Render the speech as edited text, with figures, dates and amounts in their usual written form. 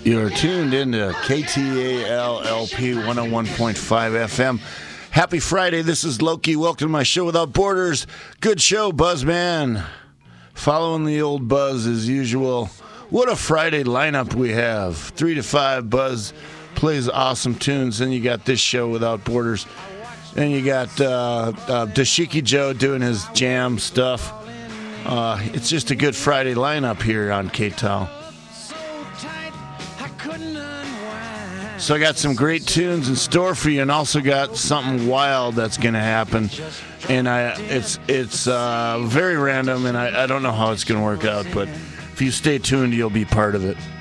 You're tuned into KTAL-LP 101.5 FM. Happy Friday. This is Loki. Welcome to my show Without Borders. Good show, Buzzman. Following the old Buzz as usual. What a Friday lineup we have. 3 to 5, Buzz plays awesome tunes. Then you got this show Without Borders. Then you got Dashiki Joe doing his jam stuff. It's just a good Friday lineup here on KTAL. So I got some great tunes in store for you, and also got something wild that's going to happen. And it's very random, and I don't know how it's going to work out, but if you stay tuned, you'll be part of it.